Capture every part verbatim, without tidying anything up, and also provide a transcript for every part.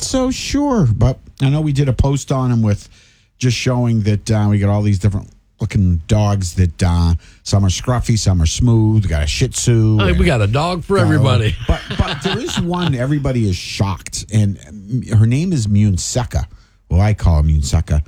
so sure. But I know we did a post on him with just showing that uh, we got all these different looking dogs that uh, some are scruffy, some are smooth. We got a Shih Tzu. I mean, we got a dog for everybody. But but there is one everybody is shocked, and her name is Munseka. Well, I call her Munseka.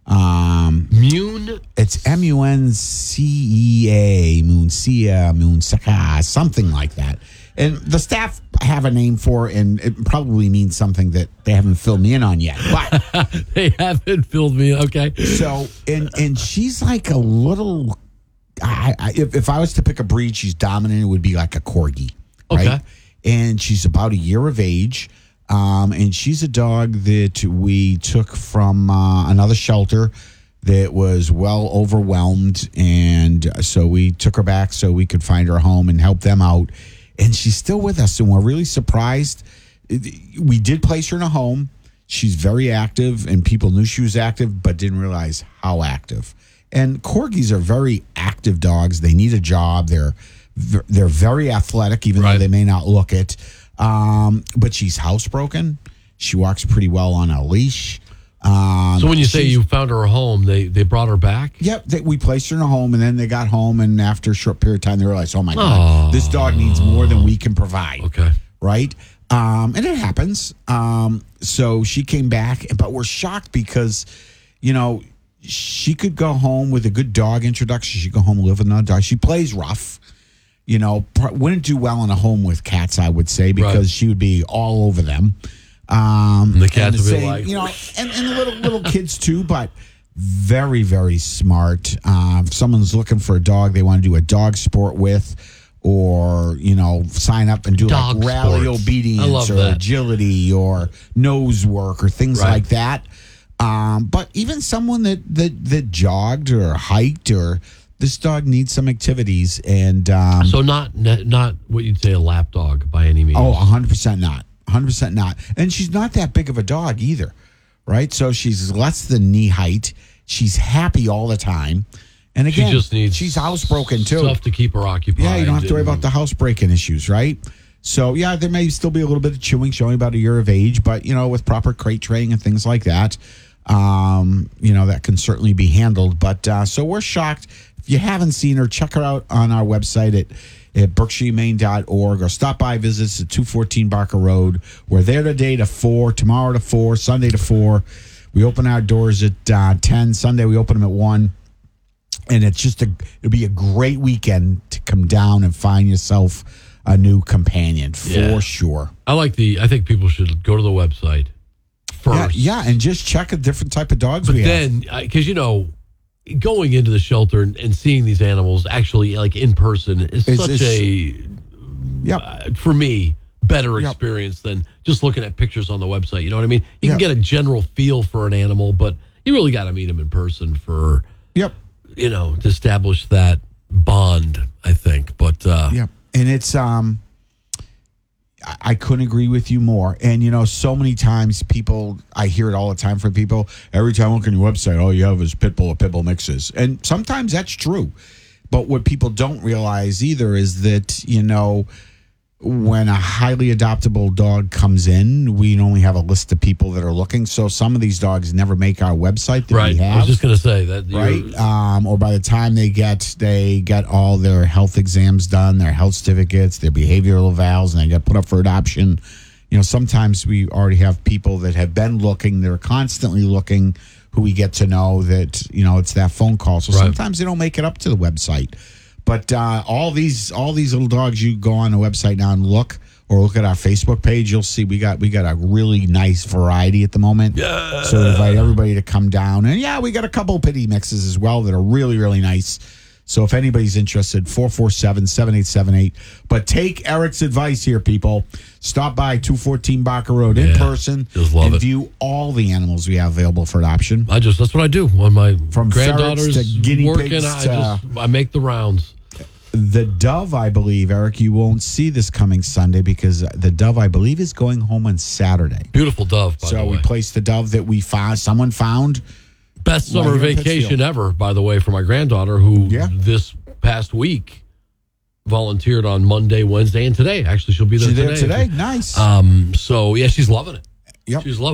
Um, Mun? It's M U N C E A, Munsia, Munseka, something like that. And the staff have a name for it, and it probably means something that they haven't filled me in on yet. But they haven't filled me in. Okay. So, and and she's like a little, I, I, if, if I was to pick a breed, she's dominant, it would be like a Corgi. Right? Okay. And she's about a year of age. Um, and she's a dog that we took from uh, another shelter that was well overwhelmed. And so we took her back so we could find her home and help them out. And she's still with us, and we're really surprised. We did place her in a home. She's very active, and people knew she was active, but didn't realize how active. And Corgis are very active dogs. They need a job. They're they're very athletic, even right. though they may not look it. Um, but she's housebroken. She walks pretty well on a leash. Um, so when you say you found her a home, they, they brought her back? Yep. They, we placed her in a home, and then they got home, and after a short period of time, they realized, oh, my God, oh. this dog needs more than we can provide. Okay. Right? Um, and it happens. Um, so she came back, but we're shocked because, you know, she could go home with a good dog introduction. She could go home and live with another dog. She plays rough. You know, wouldn't do well in a home with cats, I would say, because right. she would be all over them. Um, and the cats and would say, be like, you know, and, and the little little kids too, but very, very smart. Uh, if someone's looking for a dog they want to do a dog sport with, or, you know, sign up and do dog like rally sports. obedience or that. agility or nose work or things right. like that. Um, but even someone that, that, that jogged or hiked, or this dog needs some activities. And um, so not not what you'd say a lap dog by any means. Oh, one hundred percent not. one hundred percent not. And she's not that big of a dog either, right? So she's less than knee height. She's happy all the time. And again, she just needs she's housebroken too. Stuff to keep her occupied. Yeah, you don't have to worry about the housebreaking issues, right? So, yeah, there may still be a little bit of chewing. She's only about a year of age, but, you know, with proper crate training and things like that, um, you know, that can certainly be handled. But uh, so we're shocked. If you haven't seen her, check her out on our website at at berkshire humane dot org, or stop by, visit us at two fourteen Barker Road. We're there today to four, tomorrow to four, Sunday to four. We open our doors at uh, ten. Sunday we open them at one. And it's just a it'll be a great weekend to come down and find yourself a new companion for yeah. sure. I like the. I think people should go to the website first. Yeah, yeah, and just check a different type of dogs but we then, have. Because you know, going into the shelter and, and seeing these animals actually like in person is it's, such it's, a yep. uh, for me better yep. experience than just looking at pictures on the website. You know what I mean? You yep. can get a general feel for an animal, but you really got to meet them in person for. Yep. You know, to establish that bond, I think. But uh, yeah, and it's um, I, I couldn't agree with you more. And you know, so many times people, I hear it all the time from people. Every time I look on your website, all you have is pit bull or pit bull mixes, and sometimes that's true. But what people don't realize either is that, you know, when a highly adoptable dog comes in, we only have a list of people that are looking. So some of these dogs never make our website that right. we have. I was just going to say that. Right. Um, or by the time they get, they get all their health exams done, their health certificates, their behavioral evals, and they get put up for adoption. You know, sometimes we already have people that have been looking, they're constantly looking, who we get to know that, you know, it's that phone call. So right. sometimes they don't make it up to the website. But uh, all these all these little dogs, you go on the website now and look, or look at our Facebook page, you'll see we got we got a really nice variety at the moment. Yeah. So we invite everybody to come down. And yeah, we got a couple of pity mixes as well that are really, really nice. So if anybody's interested, four four seven, seven eight seven eight. But take Eric's advice here, people. Stop by two fourteen Barker Road in yeah, person just love and it. view all the animals we have available for adoption. I just that's what I do when my From granddaughter's to guinea working. pigs I to, just I make the rounds. The Dove, I believe, Eric, you won't see this coming Sunday because the Dove, I believe, is going home on Saturday. Beautiful Dove, by so the way. we placed the Dove that we found, someone found. Best summer right vacation ever, by the way, for my granddaughter, who yeah. this past week volunteered on Monday, Wednesday, and today. Actually, she'll be there She's today. there today. Nice. Um, so, yeah, she's loving it. Yep. She's loving it.